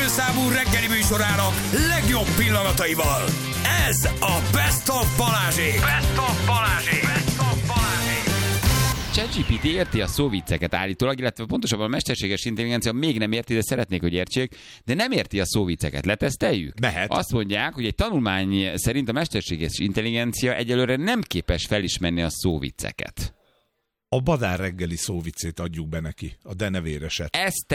számú reggeli műsorának legjobb pillanataival. Ez a Best of Balázsék. Best of Balázsék. Best of Balázsék. ChatGPT érti a szóvicceket állítólag, illetve pontosabban a mesterséges intelligencia még nem érti, de szeretnék, hogy értsék, de nem érti a szóvicceket. Leteszteljük? Mehet. Azt mondják, hogy egy tanulmány szerint a mesterséges intelligencia egyelőre nem képes felismerni a szóvicceket. A Badár reggeli szóviccét adjuk be neki, a denevéreset.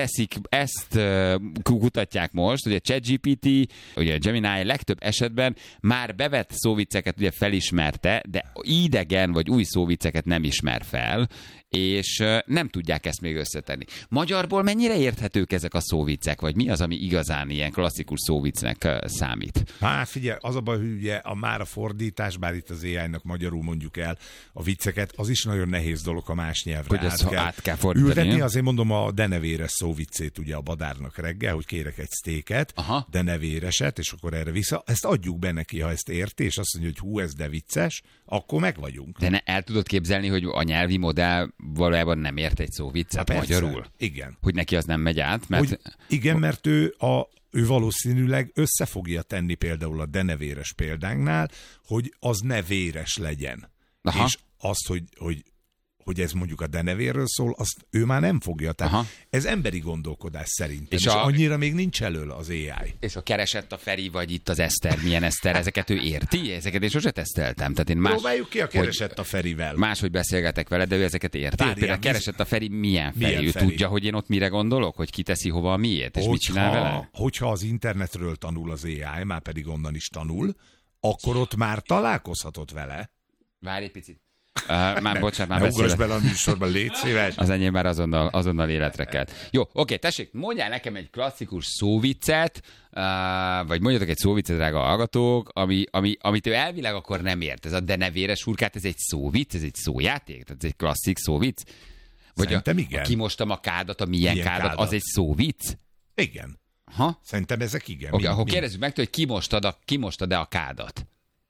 Ezt kutatják most, hogy a ChatGPT, ugye a Gemini legtöbb esetben már bevett szóvicceket ugye felismerte, de idegen vagy új szóvicceket nem ismer fel, és nem tudják ezt még összetenni. Magyarból mennyire érthetők ezek a szóviccek, vagy mi az, ami igazán ilyen klasszikus szóviccnek számít? Hát figyelj, az a baj, hogy ugye a fordítás, bár itt az AI-nak magyarul mondjuk el a vicceket, az is nagyon nehéz dolog a más nyelvre. Hogy át kell fordítani. Ültetni, azért mondom a denevéres szóviccét ugye a Badárnak reggel, hogy kérek egy sztéket, denevéreset, és akkor erre vissza. Ezt adjuk be neki, ha ezt érti, és azt mondja, hogy hú, ez de vicces, akkor meg vagyunk. De el tudod képzelni, hogy a nyelvi modell valójában nem ért egy szóviccet magyarul? Igen. Hogy neki az nem megy át? Mert... Igen, mert ő valószínűleg össze fogja tenni például a denevéres példánknál, hogy az ne véres legyen. Aha. És azt, hogy ez mondjuk a denevérről szól, azt ő már nem fogja. Tehát ez emberi gondolkodás szerintem, és annyira még nincs elől az AI. És a keresett a Feri, vagy itt az Eszter, milyen Eszter, ezeket ő érti? Ezeket én sose teszteltem. Tehát én próbáljuk ki a keresett a Ferivel. Máshogy beszélgetek vele, de ő ezeket érti. Például keresett a Feri, milyen Feri? Ő tudja, hogy én ott mire gondolok? Hogy kiteszi hova a miért? És mit csinál vele? Hogyha az internetről tanul az AI, már pedig onnan is tanul, akkor ott már találkozhatott vele. Várj egy picit. Már bocsánat, már beszélek. Bele a műsorban, légy szíves. Az enyém már azonnal életre kelt. Jó, oké, tessék, mondjál nekem egy klasszikus szóviccet, vagy mondjatok egy szóviccet, drága hallgatók, amit ő elvileg akkor nem ért. Ez a denevéres hurkát, ez egy szóvicc, ez egy szójáték, tehát ez egy klasszik szóvicc. Vagy szerintem igen. Kimostam a kádat, a milyen kádat, az egy szóvicc? Igen. Szerintem ezek igen. Oké, akkor kérdezzük meg, hogy kimostad-e a kádat?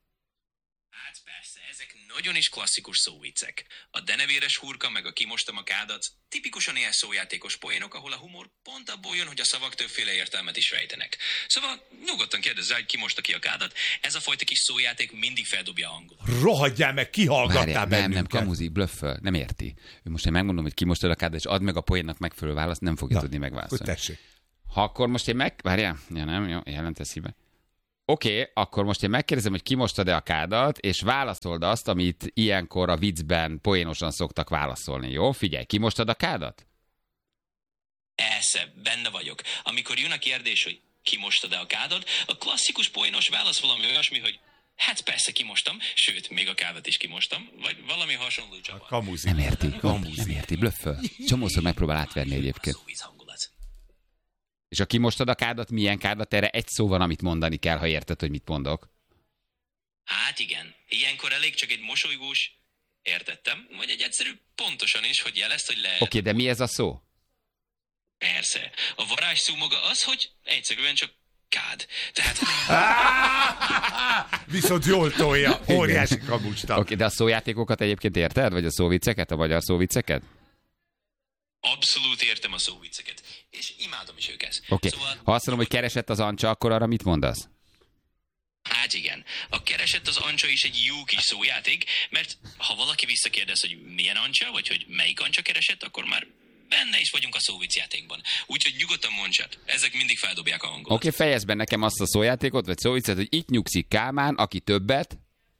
Nagyon is klasszikus szóviccek. A denevéres hurka meg a kimostam a kádat tipikusan ilyen szójátékos poénok, ahol a humor pont abból jön, hogy a szavak többféle értelmet is rejtenek. Szóval nyugodtan kérdezz rá, hogy ki mosta ki a kádat. Ez a fajta kis szójáték mindig feldobja a hangot. Rohadjál meg, kihallgattál bennünket. Nem, kamuzik, blöfföl, nem érti. Ő most én megmondom, hogy ki mostad a kádat, és add meg a poénnak megfelelő választ, nem fogja tudni megválaszolni. Tessék. Ha akkor most én várjál, jó, jelent eszébe. Oké, akkor most én megkérdezem, hogy kimostad-e a kádat, és válaszold azt, amit ilyenkor a viccben poénosan szoktak válaszolni, jó? Figyelj, kimostad a kádat? Persze, benne vagyok. Amikor jön a kérdés, hogy kimostad-e a kádat, a klasszikus poénos válasz valami olyasmi, hogy hát persze kimostam, sőt, még a kádat is kimostam, vagy valami hasonló csavar. Nem érti, blöfföl. Csomószor megpróbál átverni egyébként. És ha kimostad a kádat, milyen kádat, erre egy szó van, amit mondani kell, ha érted, hogy mit mondok. Hát igen, ilyenkor elég csak egy mosolygós, értettem, vagy egy egyszerű pontosan is, hogy jelezd, hogy lehet. Oké, de mi ez a szó? Persze, a varázsszó maga az, hogy egyszerűen csak kád. Tehát... Viszont jól tolja, óriási kamucsta. Oké, de a szójátékokat egyébként érted? Vagy a szóvicceket, a magyar szóvicceket? Abszolút értem a szóvicceket, és imádom is őket. Oké, szóval, ha azt mondom, hogy keresett az Ancsa, akkor arra mit mondasz? Hát igen, a keresett az Ancsa is egy jó kis szójáték, mert ha valaki visszakérdez, hogy milyen Ancsa, vagy hogy melyik Ancsa keresett, akkor már benne is vagyunk a szóviccjátékban. Úgyhogy nyugodtan mondjad, ezek mindig feldobják a hangot. Oké, fejezd be nekem azt a szójátékot, vagy szóviccet, hogy itt nyugszik Kálmán, aki többet...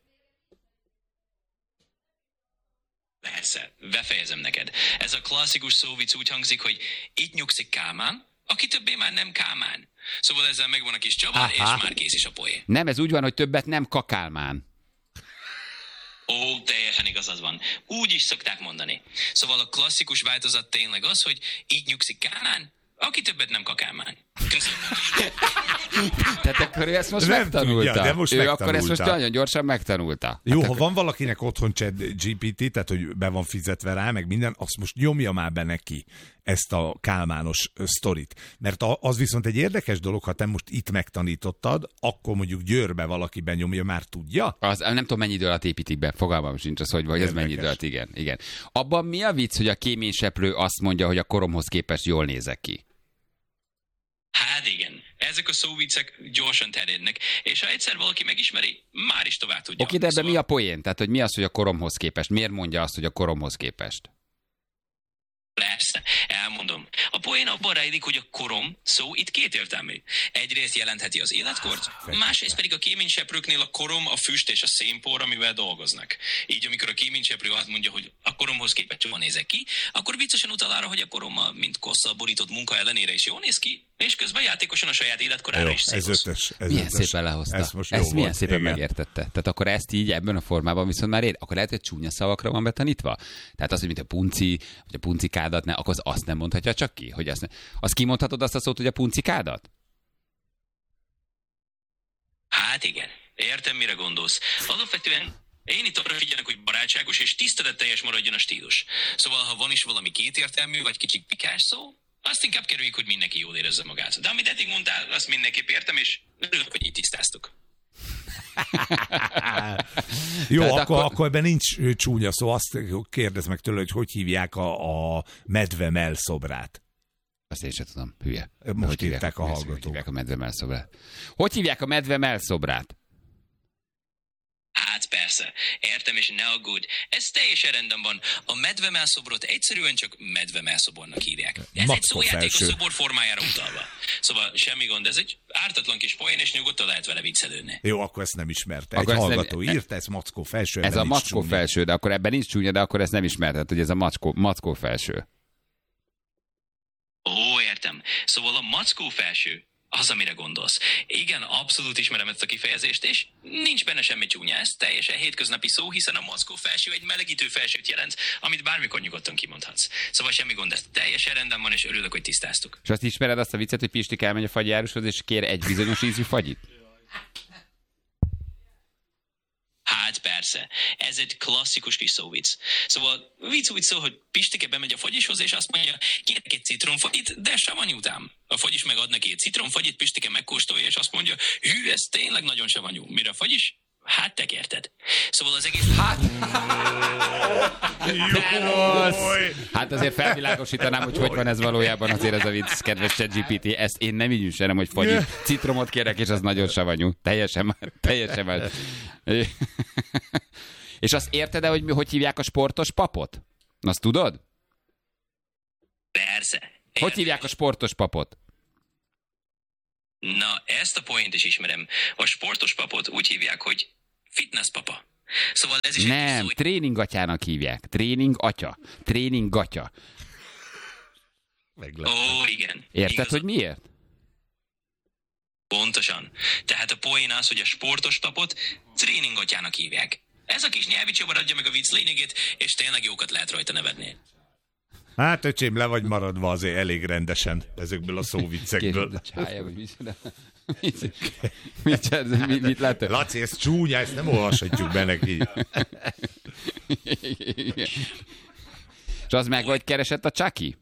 Persze, befejezem neked. Ez a klasszikus szóvic úgy hangzik, hogy itt nyugszik Kálmán, aki többé már nem Kálmán. Szóval ezzel megvan a kis csavar, és már kész is a poén. Nem, ez úgy van, hogy többet nem Kakálmán. Ó, teljesen igazad van. Úgy is szokták mondani. Szóval a klasszikus változat tényleg az, hogy itt nyugszik Kálmán, aki többet nem Kakálmán. Köszönöm. Tehát akkor ő ezt most megtanulta. Tudja, de most ő megtanulta. akkor ezt most nagyon gyorsan megtanulta. Jó, hát ha van valakinek otthon ChatGPT, tehát hogy be van fizetve rá, meg minden, azt most nyomja már be neki ezt a kálmános sztorit. Mert az viszont egy érdekes dolog, ha te most itt megtanítottad, akkor mondjuk Győrbe valaki benyomja, már tudja? Az, nem tudom, mennyi idő alatt építik be, fogalmam sincs az, hogy vagy ez mennyi idő alatt, igen. Abban mi a vicc, hogy a kéményseprő azt mondja, hogy a koromhoz képest jól nézek ki? Hát igen, ezek a szóviccek gyorsan terjednek, és ha egyszer valaki megismeri, már is tovább tudja. Oké, de ebben mi a poén? Tehát, hogy mi az, hogy a koromhoz képest? Miért mondja azt, hogy a koromhoz képest? Persze, elmondom. A poén abban rejlik, hogy a korom szó itt kétértelmű. Egyrészt jelentheti az életkort, másrészt pedig a kéményseprőknél a korom, a füst és a szénpor, amivel dolgoznak. Így amikor a kéményseprő azt mondja, hogy a koromhoz képest jól nézek ki, akkor viccesen utal arra, hogy a korommal, mint kosszal borított munka ellenére is jól néz ki, és közben játékosan a saját életkorára is ez szélosz. ötös. Milyen szépen lehozta. Ezt milyen szépen megértette. Tehát akkor ezt így ebben a formában viszont már akkor lehet, hogy csúnya szavakra van betanítva. Tehát az, hogy mint a punci, vagy a puncikádat, ne, akkor azt nem mondhatja csak ki, hogy azt kimondhatod azt a szót, hogy a puncikádat? Hát igen, értem, mire gondolsz. Alapvetően én itt arra figyelek, hogy barátságos és tiszteletteljes maradjon a stílus. Szóval, ha van is valami kétértelmű vagy kicsit pikás szó, azt inkább kerüljük, hogy mindenki jól érezze magát. De amit eddig mondtál, azt mindenképp értem, és örülök, hogy így tisztáztuk. Jó, akkor ebben nincs csúnya szó. Azt kérdezd meg tőle, hogy hívják a medve mellszobrát. Azt én sem tudom, hülye. Most írták a hallgatók. Hogy hívják a medve mellszobrát? Hogy hívják a medve mellszobrát? Hát persze, értem és ne aggódj, ez teljesen rendben van. A medvemelszobrot egyszerűen csak medvemelszobornak hívják. Ez egy szójáték a szobor formájára utalva. Szóval semmi gond, ez egy ártatlan kis poén, és nyugodtan lehet vele viccelődni. Jó, akkor ezt nem ismerte. Egy hallgató írta, ez mackó felső. Ez a mackó felső, de akkor ebben nincs csúnya, de akkor ezt nem ismerted, hogy ez a mackó felső. Ó, értem. Szóval a mackó felső az, amire gondolsz. Igen, abszolút ismerem ezt a kifejezést, és nincs benne semmi csúnya. Ez teljesen hétköznapi szó, hiszen a mackó felső egy melegítő felsőt jelent, amit bármikor nyugodtan kimondhatsz. Szóval semmi gond, ez teljesen rendben van, és örülök, hogy tisztáztuk. És azt ismered azt a viccet, hogy Pisti elmegy a fagyjárushoz, és kér egy bizonyos ízű fagyit? Hát persze, ez egy klasszikus kis szóvic. Szóval vicc úgy szól, hogy Pistike bemegy a fagyishoz, és azt mondja, kérek egy citromfagyit, de savanyútám. A fagyis megadna neki egy citromfagyit, Pistike megkóstolja, és azt mondja, hű, ez tényleg nagyon savanyú. Mire a fagyis? Hát te kérted. Szóval az egész... Hát azért felvilágosítanám, hogy van ez valójában azért ez a vicc, kedves ChatGPT. Ezt én nem így üssenem, hogy fagyit. Citromot kérek, és az nagyon savanyú. Teljesen már. És azt érted-e, hogy hívják a sportos papot? Azt tudod? Persze. Hogy hívják a sportos papot? Na, ezt a poént is ismerem. A sportos papot úgy hívják, hogy fitness papa. Szóval ez is nem, tréningatyának hívják. Tréningatya. Ó, igen. Érted, igazad. hogy miért? Pontosan. Tehát a poén az, hogy a sportos papot tréningatyának hívják. Ez a kis nyelvi csavar adja meg a vicc lényegét, és tényleg jókat lehet rajta nevetni. Hát, öcsém, le vagy maradva azért elég rendesen ezekből a szóviccekből. Mit látod? Laci, ez csúnya, ezt nem olvashatjuk be neki. És az meg vagy keresett a Chucky?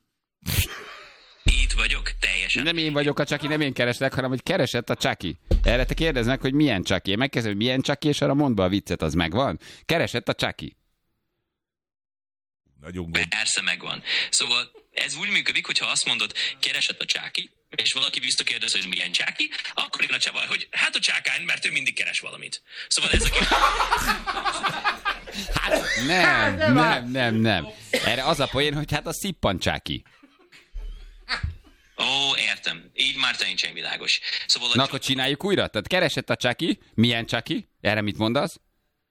Itt vagyok, teljesen. Nem én vagyok a Chucky, nem én kereslek, hanem hogy keresett a Chucky. Erre te kérdeznek, hogy milyen Chucky. Én megkezdem, hogy milyen Chucky, és arra mondd be a viccet, az megvan. Keresett a Chucky. Nagyon gond. Persze megvan. Szóval ez úgy működik, hogyha azt mondod, keresett a Chucky, és valaki visszakérdez, hogy milyen Chucky, akkor jön a csavar, hogy hát a csákány, mert ő mindig keres valamit. Szóval ez a kis... Hát, nem. Erre az a poén, hogy hát a szippan Chucky. Ó, értem. Így már teljesen világos. Szóval Na, akkor csináljuk újra? Tehát keresett a Chucky, milyen Chucky? Erre mit mondasz?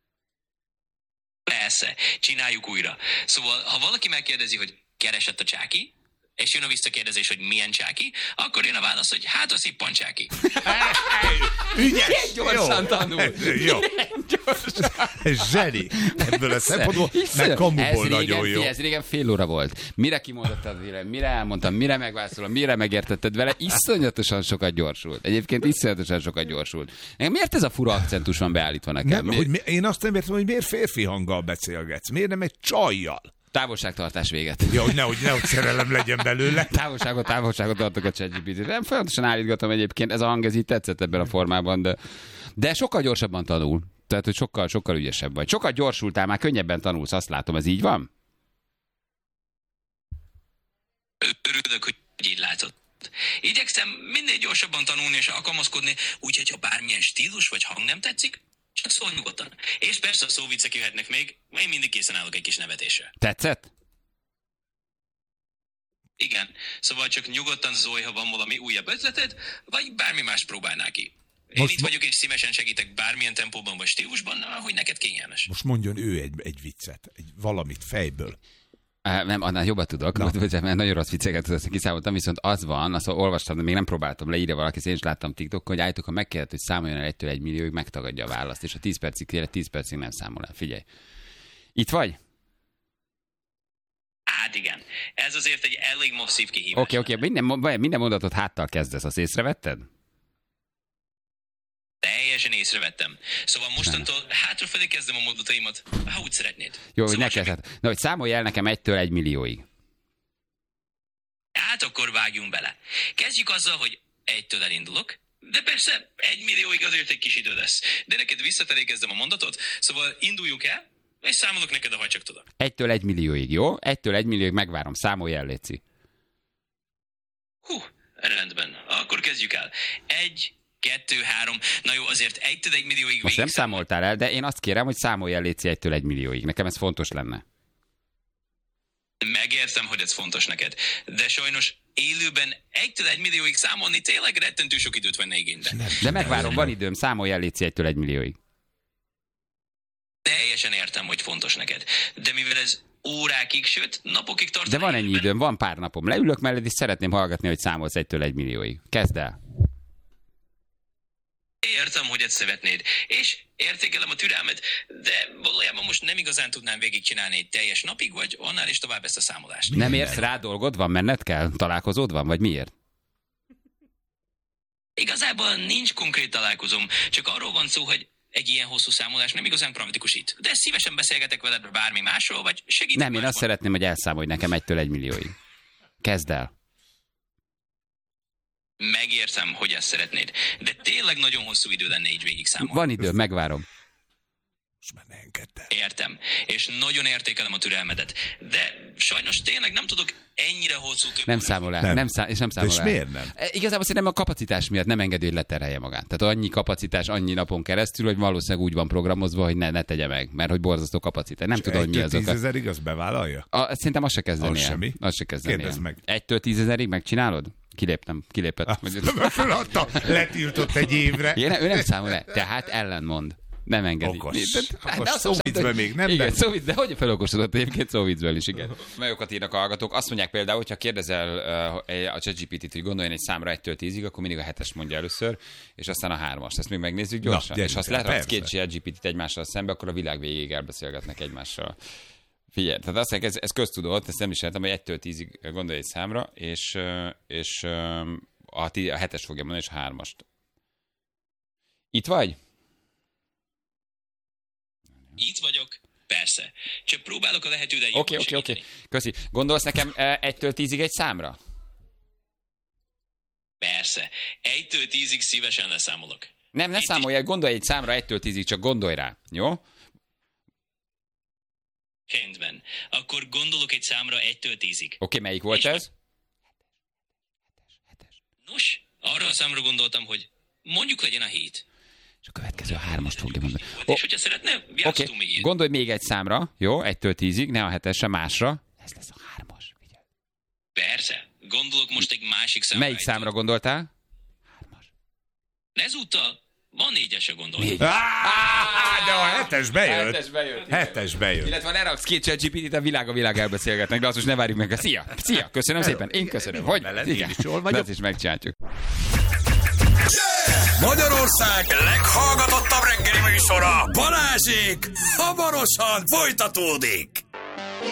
Persze, csináljuk újra. Szóval, ha valaki megkérdezi, hogy keresett a Chucky, és jön a visszakérdezés, hogy milyen Chucky, akkor jön a válasz, hogy hát a szippan Chucky. Ügyes! Gyorsan tanul. Jó. Zseni. Ebből a szempontból, meg kamuból nagyon jó. Ez régen fél óra volt. Mire kimondottad vele, mire elmondtam, mire megválaszolom, mire megértetted vele, iszonyatosan sokat gyorsult. Egyébként iszonyatosan sokat gyorsult. Miért ez a fura akcentus van beállítva nekem? Nem, én azt nem értem, hogy miért férfi hanggal beszélgetsz. Miért nem egy csajjal? Távolságtartás véget. Ja, hogy nehogy szerelem legyen belőle. Távolságot tartok a ChatGPT-t. Nem folyamatosan állítgatom egyébként, ez a hang ez így tetszett ebben a formában, de sokkal gyorsabban tanul. Tehát, hogy sokkal ügyesebb vagy. Sokkal gyorsultál, már könnyebben tanulsz, azt látom, ez így van? Örülök, hogy így látod. Igyekszem minél gyorsabban tanulni és alkalmazkodni, úgyhogy ha bármilyen stílus vagy hang nem tetszik, csak szólj nyugodtan. És persze a szóviccek jöhetnek még, én mindig készen állok egy kis nevetésre. Tetszett? Igen, szóval csak nyugodtan szólj, ha van valami újabb ötleted, vagy bármi más próbálnál ki. Én itt vagyok, és szívesen segítek bármilyen tempóban vagy stílusban, ahogy neked kényelmes. Most mondjon ő egy viccet, valamit fejből. Nem, annál jobbat tudok, mert nagyon rossz vicceket kiszámoltam, viszont az van, azt olvastam, de még nem próbáltam, leírja valaki, én is láttam TikTokon, hogy állítok, ha megkérdett, hogy számoljon el 1-től 1 millióig, megtagadja a választ, és a 10 percig kérje, 10 percig nem számol el. Figyelj. Itt vagy? Hát igen, ez azért egy elég masszív kihívás. Oké, minden mondatot háttal kezdesz, azt észrevetted? Teljesen észrevettem. Szóval mostantól hátrafelé kezdem a mondataimat, ha úgy szeretnéd. Jó, szóval hogy ne kezded. Na, hogy számolj el nekem 1-től 1 millióig. Hát akkor vágjunk bele. Kezdjük azzal, hogy 1-től elindulok, de persze 1 millióig azért egy kis idő lesz. De neked visszafelé kezdem a mondatot, szóval induljuk el, és számolok neked, ha csak tudok. 1-től 1 millióig, jó? 1-től 1 millióig megvárom, számolj el, léci. Rendben. Akkor kezdjük el. 1, 2, 3. Na jó, azért 1-től 1 millióig most nem számoltál el, de én azt kérem, hogy számolj el, léci, 1-től 1 millióig. Nekem ez fontos lenne. Megértem, hogy ez fontos neked, de sajnos élőben 1-től 1 millióig számolni tényleg rettentő sok időt venne igénybe. De megvárom, van időm, számolj el, léci, 1-től 1 millióig. Teljesen értem, hogy fontos neked, de mivel ez órákig, sőt, napokig tart. De van ennyi időm, van pár napom. Leülök mellett, és szeretném hallgatni, hogy számolsz 1-től 1 millióig. Kezd el. Értem, hogy ezt szeretnéd, és értékelem a türelmet, de valójában most nem igazán tudnám végigcsinálni egy teljes napig, vagy annál is tovább ezt a számolást. Nem érsz rá dolgod? Van, menned kell? Találkozód van? Vagy miért? Igazából nincs konkrét találkozom, csak arról van szó, hogy egy ilyen hosszú számolás nem igazán praktikusít. De szívesen beszélgetek veled bármi másról, vagy segítek. Nem, én azt szeretném, hogy elszámolj nekem 1-től 1 millióig. Kezd el. Megértem, hogy ezt szeretnéd, de tényleg nagyon hosszú idő lenne így végig számolni. Van idő, megvárom. Most már ne engedd el. Értem, és nagyon értékelem a türelmedet, de sajnos tényleg nem tudok ennyire hosszú több. Nem számol el, nem számol el. És miért nem? Igazából szerintem a kapacitás miatt nem engedő, hogy leterhelje magát. Tehát annyi kapacitás, annyi napon keresztül, hogy valószínűleg úgy van programozva, hogy ne tegye meg, mert hogy borzasztó kapacitás. Nem tudom, hogy mi az oka. 10 000-ig azt bevállalja? Szerintem azt se kezdeni el. Semmi? Azt se kezdeni el. Kérdezd meg. 1-től 10 000-ig megcsinálod? Kilépett. Föladta, letiltott egy évre. Ő nem számol el, tehát ellenmond. Nem engedi. Okos szóviccben még nem. Igen, szóvic, de hogy felokosodott egyébként szóviccből is, igen. Melyokat írnak a hallgatók. Azt mondják például, hogyha kérdezel a ChatGPT-t, hogy gondoljon egy számra 1-től 10-ig, akkor mindig a 7-es mondja először, és aztán a 3-as. Ezt még megnézzük gyorsan. És ha azt leraksz két ChatGPT-t egymással szembe, akkor a világ végéig elbeszélgetnek egymással. Figyelj, tehát azt mondják, ez köztudott, ezt nem is értem, hogy 1-től 10-ig gondolj egy számra, és a 7-es fogja mondani, és a 3-ast. Itt vagy? Itt vagyok. Persze. Csak próbálok a lehető legjobban Oké. Köszi. Gondolsz nekem 1-től 10-ig egy számra? Persze. 1-től 10-ig szívesen leszámolok. Nem számolj el, gondolj egy számra 1-től 10-ig, csak gondolj rá. Jó? Rendben. Akkor gondolok egy számra 1-től 10-ig. Oké, melyik volt ez? 7-es. Nos, arra a számra gondoltam, hogy mondjuk legyen a 7. És a következő a 3-ast fogja mondani. És hogyha szeretne, játszhatunk még ilyet. Gondolj még egy számra, jó? 1-től 10-ig, ne a 7-esre, másra. Ez lesz a 3-as. Figyelj. Persze. Gondolok most egy másik számra. Melyik számra gondoltál? 3-as. Ezúttal van 4-esre gondolni. De a 7-es bejött. 7-es bejött. Illetve leraksz két ChatGPT-t, a világ elbeszélgetnek, de azt most ne várjuk meg. Szia, köszönöm szépen. Én köszönöm. Hogy? Igen, ezt is megcsináljuk. Magyarország leghallgatottabb reggeli műsora, Balázsék, hamarosan folytatódik.